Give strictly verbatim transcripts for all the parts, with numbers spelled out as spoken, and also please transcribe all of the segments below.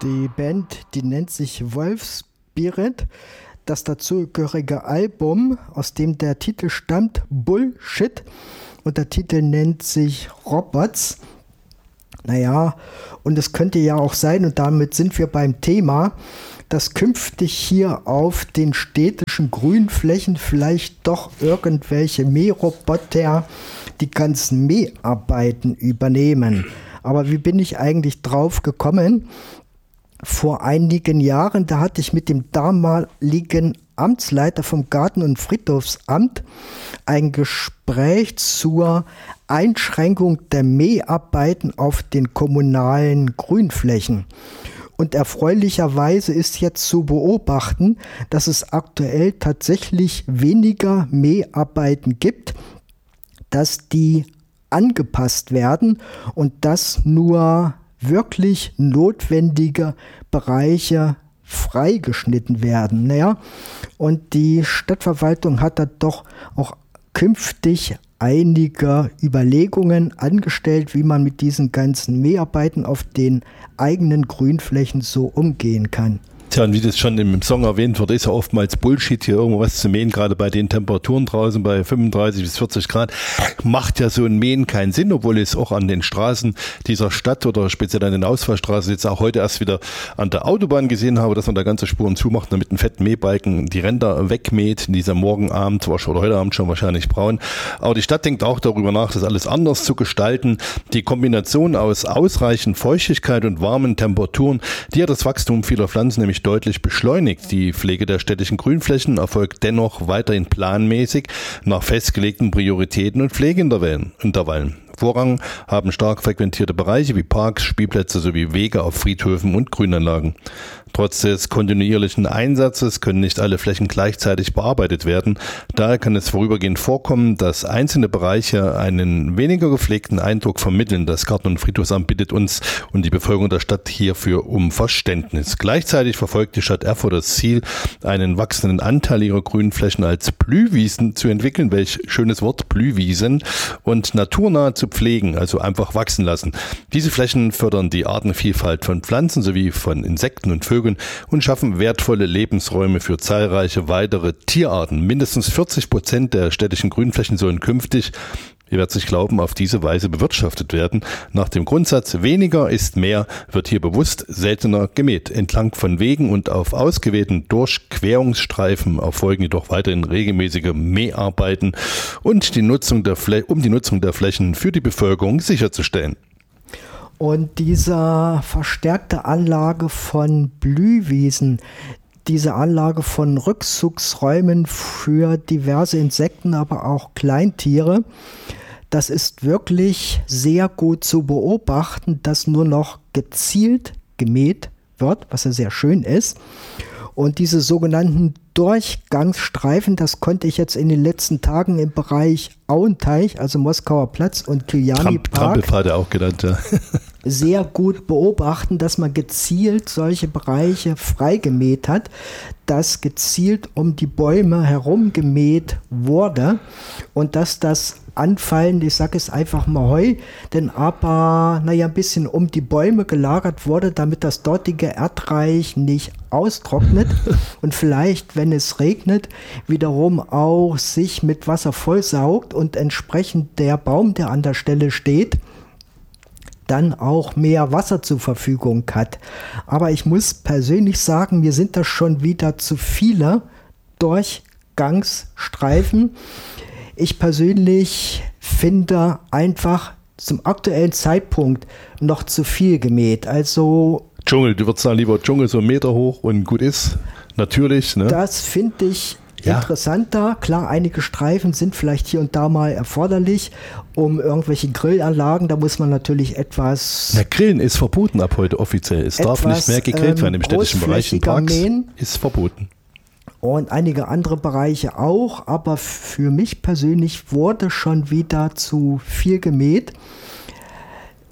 Die Band, die nennt sich Wolfspirit. Das dazugehörige Album, aus dem der Titel stammt, Bullshit. Und der Titel nennt sich Robots. Naja, und es könnte ja auch sein, und damit sind wir beim Thema, dass künftig hier auf den städtischen Grünflächen vielleicht doch irgendwelche Mähroboter die ganzen Mäharbeiten übernehmen. Aber wie bin ich eigentlich drauf gekommen? Vor einigen Jahren, da hatte ich mit dem damaligen Amtsleiter vom Garten- und Friedhofsamt ein Gespräch zur Einschränkung der Mäharbeiten auf den kommunalen Grünflächen. Und erfreulicherweise ist jetzt zu beobachten, dass es aktuell tatsächlich weniger Mäharbeiten gibt, dass die angepasst werden und dass nur wirklich notwendige Bereiche freigeschnitten werden. Naja, und die Stadtverwaltung hat da doch auch künftig einige Überlegungen angestellt, wie man mit diesen ganzen Mäharbeiten auf den eigenen Grünflächen so umgehen kann. Tja, und wie das schon im Song erwähnt wird, ist ja oftmals Bullshit, hier irgendwas zu mähen, gerade bei den Temperaturen draußen bei fünfunddreißig bis vierzig Grad, macht ja so ein Mähen keinen Sinn, obwohl es auch an den Straßen dieser Stadt oder speziell an den Ausfallstraßen jetzt auch heute erst wieder an der Autobahn gesehen habe, dass man da ganze Spuren zumacht und mit einem fetten Mähbalken die Ränder wegmäht, in dieser Morgenabend oder heute Abend schon wahrscheinlich braun. Aber die Stadt denkt auch darüber nach, das alles anders zu gestalten. Die Kombination aus ausreichend Feuchtigkeit und warmen Temperaturen, die hat das Wachstum vieler Pflanzen nämlich deutlich beschleunigt. Die Pflege der städtischen Grünflächen erfolgt dennoch weiterhin planmäßig nach festgelegten Prioritäten und Pflegeintervallen. Vorrang haben stark frequentierte Bereiche wie Parks, Spielplätze sowie Wege auf Friedhöfen und Grünanlagen. Trotz des kontinuierlichen Einsatzes können nicht alle Flächen gleichzeitig bearbeitet werden. Daher kann es vorübergehend vorkommen, dass einzelne Bereiche einen weniger gepflegten Eindruck vermitteln. Das Garten- und Friedhofsamt bittet uns und die Bevölkerung der Stadt hierfür um Verständnis. Gleichzeitig verfolgt die Stadt Erfurt das Ziel, einen wachsenden Anteil ihrer Grünflächen als Blühwiesen zu entwickeln. Welch schönes Wort, Blühwiesen, und naturnah zu pflegen, also einfach wachsen lassen. Diese Flächen fördern die Artenvielfalt von Pflanzen sowie von Insekten und Vögeln und schaffen wertvolle Lebensräume für zahlreiche weitere Tierarten. Mindestens vierzig Prozent der städtischen Grünflächen sollen künftig, ihr werdet es nicht glauben, auf diese Weise bewirtschaftet werden. Nach dem Grundsatz weniger ist mehr wird hier bewusst seltener gemäht. Entlang von Wegen und auf ausgewählten Durchquerungsstreifen erfolgen jedoch weiterhin regelmäßige Mäharbeiten und die Nutzung der Flä- um die Nutzung der Flächen für die Bevölkerung sicherzustellen. Und diese verstärkte Anlage von Blühwiesen, diese Anlage von Rückzugsräumen für diverse Insekten, aber auch Kleintiere, das ist wirklich sehr gut zu beobachten, dass nur noch gezielt gemäht wird, was ja sehr schön ist. Und diese sogenannten Durchgangsstreifen, das konnte ich jetzt in den letzten Tagen im Bereich Auenteich, also Moskauer Platz und Kiliani Park, Trampelpfade auch genannt, ja. sehr gut beobachten, dass man gezielt solche Bereiche freigemäht hat, dass gezielt um die Bäume herum gemäht wurde und dass das anfallend, ich sage es einfach mal Heu, denn aber naja, ein bisschen um die Bäume gelagert wurde, damit das dortige Erdreich nicht austrocknet und vielleicht, wenn es regnet, wiederum auch sich mit Wasser vollsaugt und entsprechend der Baum, der an der Stelle steht, dann auch mehr Wasser zur Verfügung hat. Aber ich muss persönlich sagen, mir sind das schon wieder zu viele Durchgangsstreifen. Ich persönlich finde einfach zum aktuellen Zeitpunkt noch zu viel gemäht. Also Dschungel, du würdest sagen, lieber Dschungel so einen Meter hoch und gut ist. Natürlich, ne? Das finde ich ja interessanter. Klar, einige Streifen sind vielleicht hier und da mal erforderlich, um irgendwelche Grillanlagen, da muss man natürlich etwas... Na, Grillen ist verboten ab heute offiziell. Es darf nicht mehr gegrillt werden im städtischen Bereich. In Parks mähen. Ist verboten. Und einige andere Bereiche auch, aber für mich persönlich wurde schon wieder zu viel gemäht.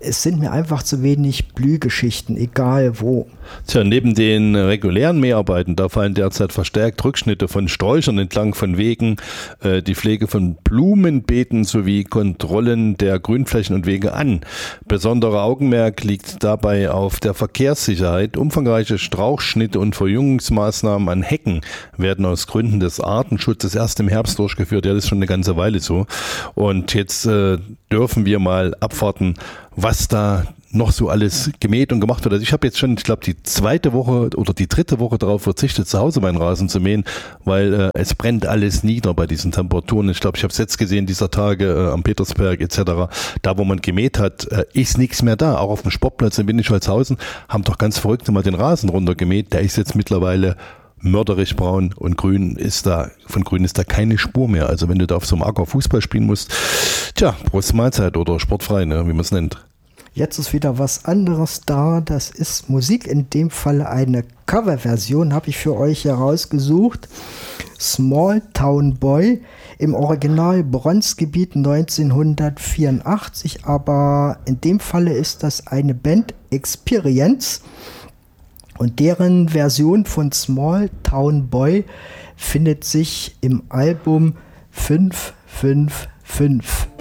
es sind mir einfach zu wenig Blühgeschichten, egal wo. Tja, neben den regulären Mäharbeiten, da fallen derzeit verstärkt Rückschnitte von Sträuchern entlang von Wegen, äh, die Pflege von Blumenbeeten sowie Kontrollen der Grünflächen und Wege an. Besonderer Augenmerk liegt dabei auf der Verkehrssicherheit. Umfangreiche Strauchschnitte und Verjüngungsmaßnahmen an Hecken werden aus Gründen des Artenschutzes erst im Herbst durchgeführt. Ja, das ist schon eine ganze Weile so. Und jetzt äh, dürfen wir mal abwarten, was da noch so alles gemäht und gemacht wird. Also ich habe jetzt schon, ich glaube, die zweite Woche oder die dritte Woche darauf verzichtet, zu Hause meinen Rasen zu mähen, weil äh, es brennt alles nieder bei diesen Temperaturen. Ich glaube, ich habe es jetzt gesehen, dieser Tage äh, am Petersberg et cetera. Da, wo man gemäht hat, äh, ist nichts mehr da. Auch auf dem Sportplatz in Windischolzhausen haben doch ganz verrückt mal den Rasen runtergemäht. Der ist jetzt mittlerweile mörderisch braun und grün ist da, von grün ist da keine Spur mehr. Also wenn du da auf so einem Acker Fußball spielen musst, tja, Prost Mahlzeit oder sportfrei, ne, wie man es nennt. Jetzt ist wieder was anderes da, das ist Musik, in dem Fall eine Coverversion, habe ich für euch herausgesucht. Small Town Boy, im Original Bronzgebiet neunzehnhundertvierundachtzig, aber in dem Falle ist das eine Band Experience. Und deren Version von Small Town Boy findet sich im Album fünf fünf fünf.